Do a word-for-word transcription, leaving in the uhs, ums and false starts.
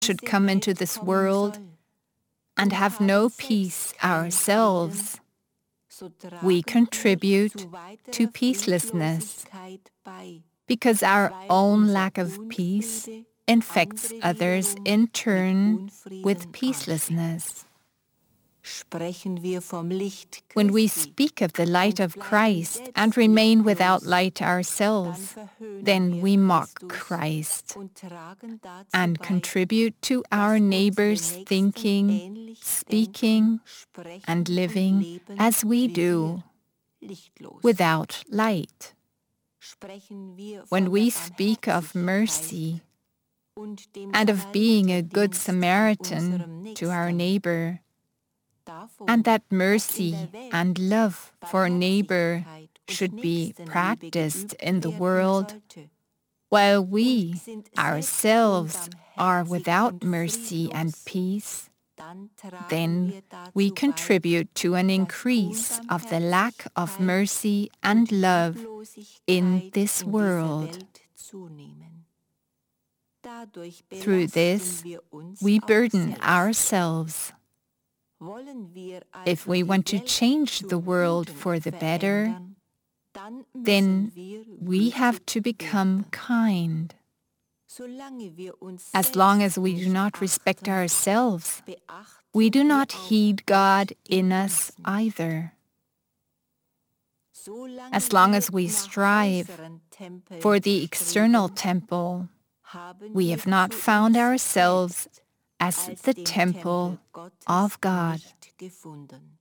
should come into this world and have no peace ourselves, we contribute to peacelessness, because our own lack of peace infects others in turn with peacelessness. When we speak of the light of Christ and remain without light ourselves, then we mock Christ and contribute to our neighbor's thinking, speaking, and living as we do, without light. When we speak of mercy and of being a good Samaritan to our neighbor, and that mercy and love for neighbor should be practiced in the world, while we ourselves are without mercy and peace, then we contribute to an increase of the lack of mercy and love in this world. Through this, we burden ourselves. If we want to change the world for the better, then we have to become kind. As long as we do not respect ourselves, we do not heed God in us either. As long as we strive for the external temple, we have not found ourselves as the temple of God.